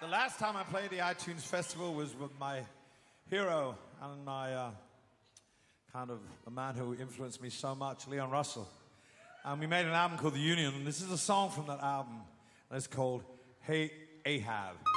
The last time I played the iTunes Festival was with my hero and my kind of the man who influenced me so much, Leon Russell. And we made an album called The Union, and this is a song from that album, and it's called Hey Ahab.